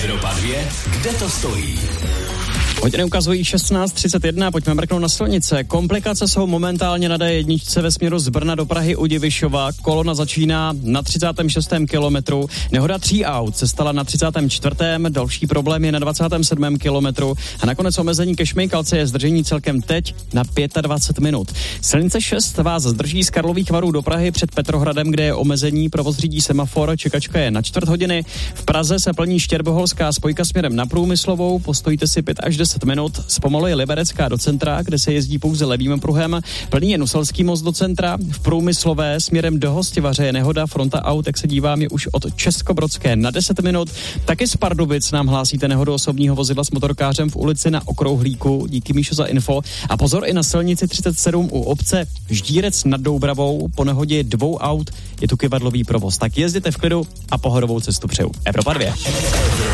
Evropa 2, kde to stojí? Hodiny ukazují 16:31, pojďme mrknout na silnice. Komplikace jsou momentálně na D1 ve směru z Brna do Prahy u Divišova. Kolona začíná na 36. kilometru. Nehoda 3 aut se stala na 34. Další problém je na 27. kilometru. A nakonec omezení ke Šmejkalce je zdržení celkem teď na 25 minut. Silnice 6 vás zdrží z Karlových Varů do Prahy před Petrohradem, kde je omezení, provoz řídí semafor, čekačka je na 4 hodiny. V Praze se plní Štěrboholská spojka směrem na Průmyslovou, postojíte si 5 až 10 minut, zpomaluje Liberecká do centra, kde se jezdí pouze levým pruhem, plný je Nuselský most do centra, v Průmyslové směrem do Hostivaře je nehoda, fronta aut, jak se dívám, je už od Českobrodské na 10 minut, taky z Pardubic nám hlásíte nehodu osobního vozidla s motorkářem v ulici Na Okrouhlíku, díky Míšo za info, a pozor i na silnici 37 u obce Ždírec nad Doubravou, po nehodě 2 aut je tu kyvadlový provoz, tak jezděte v klidu a pohodovou cestu přeju. Evropa 2.